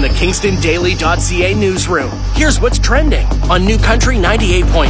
the KingstonDaily.ca newsroom. Here's what's trending on New Country 98.9.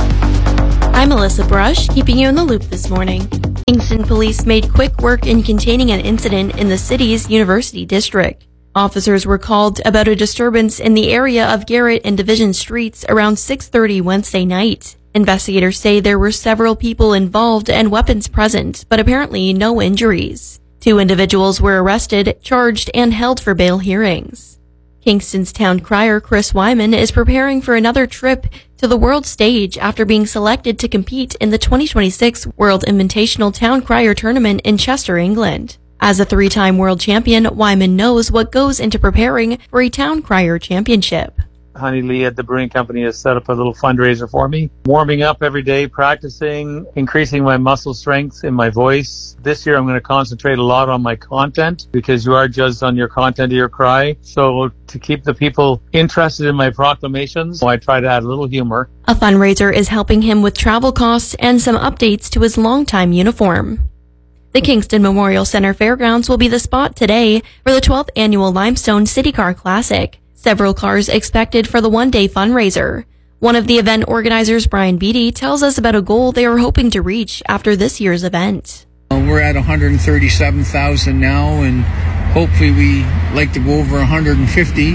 I'm Alyssa Brush, keeping you in the loop this morning. Kingston police made quick work in containing an incident in the city's University District. Officers were called about a disturbance in the area of Garrett and Division Streets around 6:30 Wednesday night. Investigators say there were several people involved and weapons present, but apparently no injuries. 2 individuals were arrested, charged, and held for bail hearings. Kingston's town crier Chris Wyman is preparing for another trip to the world stage after being selected to compete in the 2026 World Invitational Town Crier Tournament in Chester, England. As a 3-time world champion, Wyman knows what goes into preparing for a town crier championship. Honey Lee at the Brewing Company has set up a little fundraiser for me. Warming up every day, practicing, increasing my muscle strength in my voice. This year I'm going to concentrate a lot on my content because you are judged on your content of your cry. So to keep the people interested in my proclamations, I try to add a little humor. A fundraiser is helping him with travel costs and some updates to his longtime uniform. The Kingston Memorial Center Fairgrounds will be the spot today for the 12th annual Limestone City Car Classic. Several cars expected for the one-day fundraiser. One of the event organizers, Brian Beatty, tells us about a goal they are hoping to reach after this year's event. We're at 137,000 now, and hopefully we like to go over 150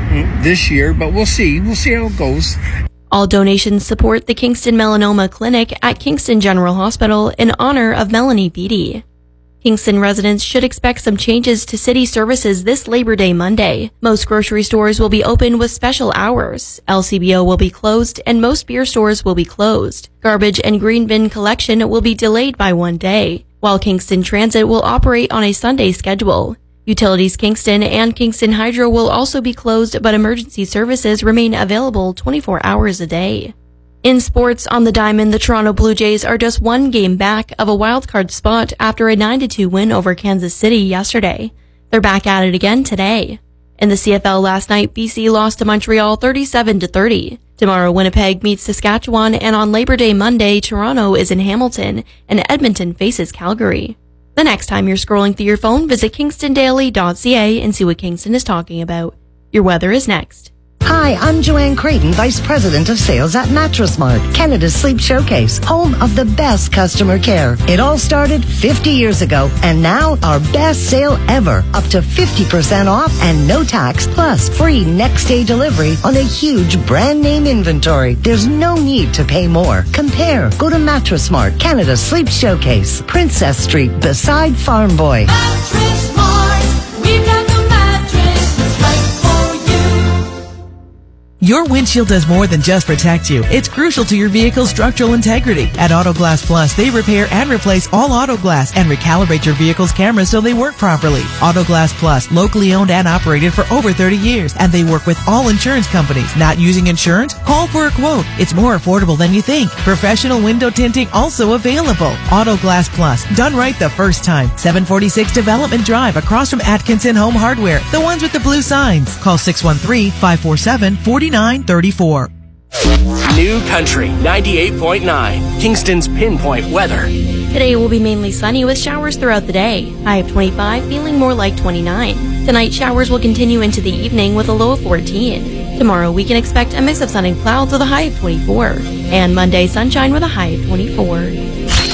this year, but we'll see. We'll see how it goes. All donations support the Kingston Melanoma Clinic at Kingston General Hospital in honor of Melanie Beatty. Kingston residents should expect some changes to city services this Labor Day Monday. Most grocery stores will be open with special hours. LCBO will be closed and most beer stores will be closed. Garbage and green bin collection will be delayed by 1 day, while Kingston Transit will operate on a Sunday schedule. Utilities Kingston and Kingston Hydro will also be closed, but emergency services remain available 24 hours a day. In sports, on the diamond, the Toronto Blue Jays are just 1 game back of a wildcard spot after a 9-2 win over Kansas City yesterday. They're back at it again today. In the CFL last night, BC lost to Montreal 37-30. Tomorrow, Winnipeg meets Saskatchewan, and on Labor Day Monday, Toronto is in Hamilton, and Edmonton faces Calgary. The next time you're scrolling through your phone, visit KingstonDaily.ca and see what Kingston is talking about. Your weather is next. Hi, I'm Joanne Creighton, Vice President of Sales at Mattress Mart, Canada's sleep showcase, home of the best customer care. It all started 50 years ago, and now our best sale ever, up to 50% off and no tax, plus free next day delivery on a huge brand name inventory. There's no need to pay more. Compare. Go to Mattress Mart, Canada's sleep showcase, Princess Street, beside Farm Boy. Mattress Mart, we've got the mattress that's right for you. Your windshield does more than just protect you. It's crucial to your vehicle's structural integrity. At Auto Glass Plus, they repair and replace all auto glass and recalibrate your vehicle's cameras so they work properly. Auto Glass Plus, locally owned and operated for over 30 years, and they work with all insurance companies. Not using insurance? Call for a quote. It's more affordable than you think. Professional window tinting also available. Auto Glass Plus, done right the first time. 746 Development Drive, across from Atkinson Home Hardware, the ones with the blue signs. Call 613-547-4934. New Country 98.9, Kingston's pinpoint weather. Today will be mainly sunny with showers throughout the day. High of 25, feeling more like 29. Tonight, showers will continue into the evening with a low of 14. Tomorrow, we can expect a mix of sun and clouds with a high of 24. And Monday, sunshine with a high of 24.